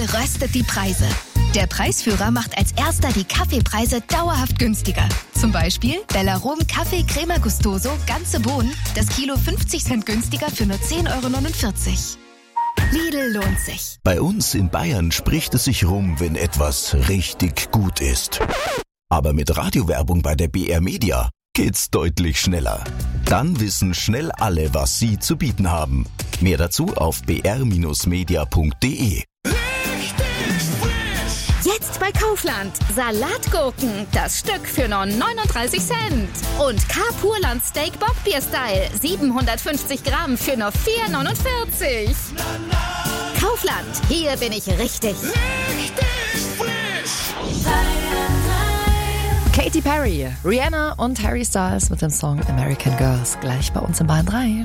röstet die Preise. Der Preisführer macht als erster die Kaffeepreise dauerhaft günstiger. Zum Beispiel Bellarom Kaffee Crema Gustoso, ganze Bohnen, das Kilo 50 Cent günstiger für nur 10,49 €. Lidl lohnt sich. Bei uns in Bayern spricht es sich rum, wenn etwas richtig gut ist. Aber mit Radiowerbung bei der BR Media geht's deutlich schneller. Dann wissen schnell alle, was sie zu bieten haben. Mehr dazu auf br-media.de. Jetzt bei Kaufland. Salatgurken, das Stück für nur 39 Cent. Und K-Purland Steak Bockbier-Style, 750 Gramm für nur 4,49 €. Kaufland, hier bin ich richtig. Katy Perry, Rihanna und Harry Styles mit dem Song American Girls. Gleich bei uns in Bayern 3.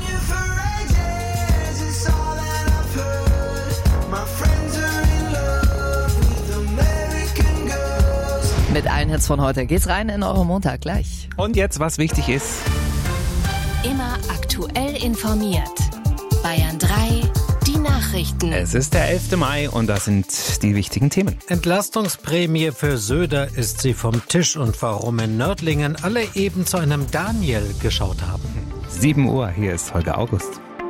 Mit allen Hits von heute geht's rein in eure Montag gleich. Und jetzt, was wichtig ist. Immer aktuell informiert. Bayern 3, die Nachrichten. Es ist der 11. Mai und das sind die wichtigen Themen. Entlastungsprämie für Söder, ist sie vom Tisch und warum in Nördlingen alle eben zu einem Daniel geschaut haben. 7 Uhr, hier ist Holger August.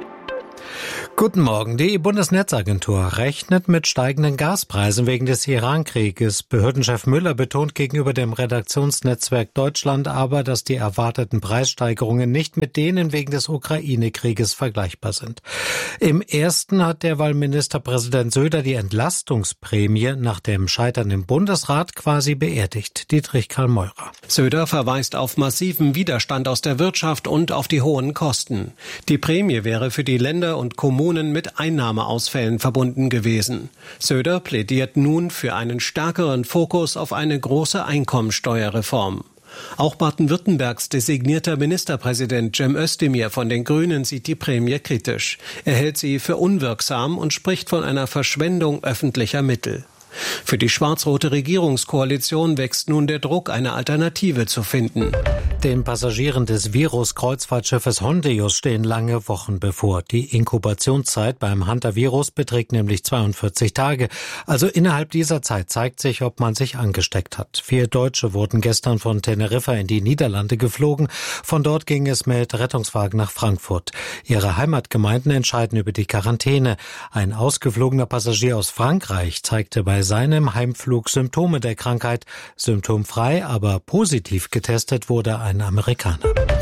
Guten Morgen. Die Bundesnetzagentur rechnet mit steigenden Gaspreisen wegen des Iran-Krieges. Behördenchef Müller betont gegenüber dem Redaktionsnetzwerk Deutschland aber, dass die erwarteten Preissteigerungen nicht mit denen wegen des Ukraine-Krieges vergleichbar sind. Im ersten hat derweil Ministerpräsident Söder die Entlastungsprämie nach dem Scheitern im Bundesrat quasi beerdigt. Dietrich Karl Meurer. Söder verweist auf massiven Widerstand aus der Wirtschaft und auf die hohen Kosten. Die Prämie wäre für die Länder und Kommunen mit Einnahmeausfällen verbunden gewesen. Söder plädiert nun für einen stärkeren Fokus auf eine große Einkommensteuerreform. Auch Baden-Württembergs designierter Ministerpräsident Cem Özdemir von den Grünen sieht die Prämie kritisch. Er hält sie für unwirksam und spricht von einer Verschwendung öffentlicher Mittel. Für die schwarz-rote Regierungskoalition wächst nun der Druck, eine Alternative zu finden. Den Passagieren des Virus-Kreuzfahrtschiffes Hondius stehen lange Wochen bevor. Die Inkubationszeit beim Hantavirus beträgt nämlich 42 Tage. Also innerhalb dieser Zeit zeigt sich, ob man sich angesteckt hat. 4 Deutsche wurden gestern von Teneriffa in die Niederlande geflogen. Von dort ging es mit Rettungswagen nach Frankfurt. Ihre Heimatgemeinden entscheiden über die Quarantäne. Ein ausgeflogener Passagier aus Frankreich zeigte bei seinem Heimflug Symptome der Krankheit. Symptomfrei, aber positiv getestet wurde ein Amerikaner.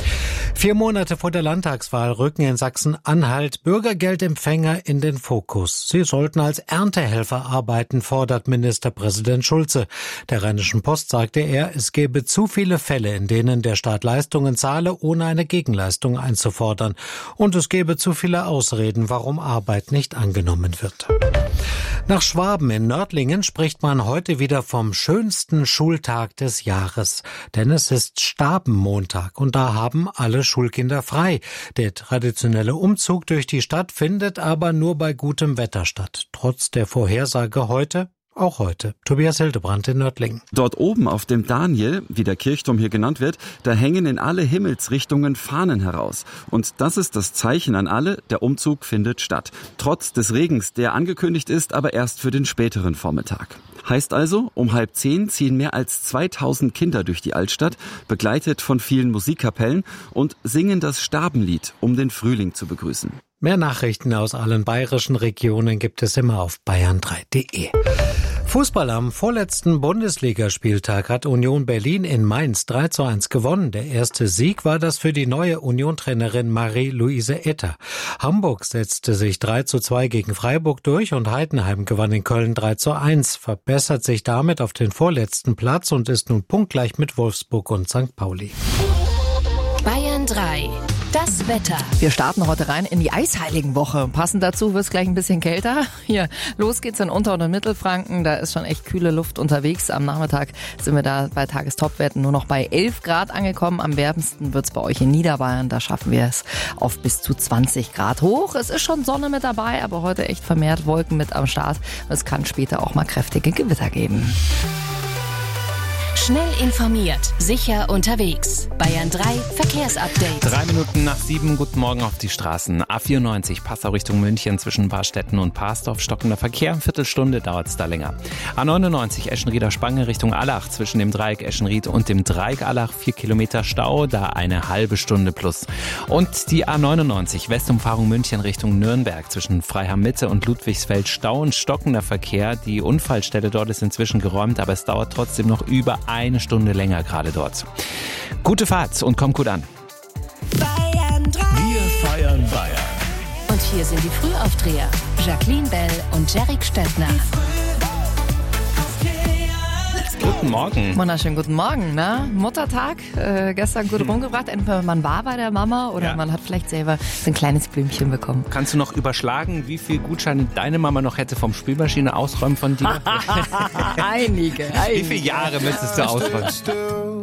4 Monate vor der Landtagswahl rücken in Sachsen-Anhalt Bürgergeldempfänger in den Fokus. Sie sollten als Erntehelfer arbeiten, fordert Ministerpräsident Schulze. Der Rheinischen Post sagte er, es gebe zu viele Fälle, in denen der Staat Leistungen zahle, ohne eine Gegenleistung einzufordern. Und es gebe zu viele Ausreden, warum Arbeit nicht angenommen wird. Nach Schwaben in Nördlingen spricht man heute wieder vom schönsten Schultag des Jahres. Denn es ist Stabenmontag und da haben alle Schulkinder frei. Der traditionelle Umzug durch die Stadt findet aber nur bei gutem Wetter statt. Trotz der Vorhersage heute. Auch heute. Tobias Hildebrand in Nördlingen. Dort oben auf dem Daniel, wie der Kirchturm hier genannt wird, da hängen in alle Himmelsrichtungen Fahnen heraus. Und das ist das Zeichen an alle, der Umzug findet statt. Trotz des Regens, der angekündigt ist, aber erst für den späteren Vormittag. Heißt also, um 9:30 ziehen mehr als 2000 Kinder durch die Altstadt, begleitet von vielen Musikkapellen und singen das Stabenlied, um den Frühling zu begrüßen. Mehr Nachrichten aus allen bayerischen Regionen gibt es immer auf bayern3.de. Fußball am vorletzten Bundesligaspieltag hat Union Berlin in Mainz 3:1 gewonnen. Der erste Sieg war das für die neue Union-Trainerin Marie-Louise Etter. Hamburg setzte sich 3:2 gegen Freiburg durch und Heidenheim gewann in Köln 3:1, verbessert sich damit auf den vorletzten Platz und ist nun punktgleich mit Wolfsburg und St. Pauli. Bayern 3. Das Wetter. Wir starten heute rein in die Eisheiligenwoche. Passend dazu wird es gleich ein bisschen kälter. Hier, los geht's in Unter- und Mittelfranken. Da ist schon echt kühle Luft unterwegs. Am Nachmittag sind wir da bei Tagestopwerten nur noch bei 11 Grad angekommen. Am wärmsten wird's bei euch in Niederbayern. Da schaffen wir es auf bis zu 20 Grad hoch. Es ist schon Sonne mit dabei, aber heute echt vermehrt Wolken mit am Start. Es kann später auch mal kräftige Gewitter geben. Schnell informiert, sicher unterwegs. Bayern 3 Verkehrsupdate. 3 Minuten nach 7, guten Morgen auf die Straßen. A94 Passau Richtung München zwischen Barstetten und Parsdorf, stockender Verkehr. Viertelstunde dauert es da länger. A99 Eschenrieder Spange Richtung Allach zwischen dem Dreieck Eschenried und dem Dreieck Allach 4 Kilometer Stau, da eine halbe Stunde plus. Und die A99 Westumfahrung München Richtung Nürnberg zwischen Freiham Mitte und Ludwigsfeld Stau und stockender Verkehr. Die Unfallstelle dort ist inzwischen geräumt, aber es dauert trotzdem noch über eine Stunde länger gerade dort. Gute Fahrt und kommt gut an. Bayern 3. Wir feiern Bayern. Und hier sind die Frühaufdreher. Jacqueline Bell und Jerick Stettner. Guten Morgen. Wunderschönen guten Morgen. Ne? Muttertag, gestern gut rumgebracht. Entweder man war bei der Mama oder man hat vielleicht selber so ein kleines Blümchen bekommen. Kannst du noch überschlagen, wie viel Gutscheine deine Mama noch hätte vom Spülmaschine ausräumen von dir? Einige. Wie viele Jahre müsstest du ausräumen?